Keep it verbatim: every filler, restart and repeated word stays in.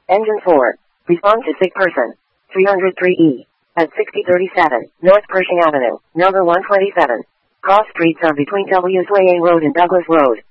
Engine four. Respond to sick person. three oh three E. At sixty thirty-seven, North Pershing Avenue, number one twenty-seven. Cross streets are between W's Way A Road and Douglas Road.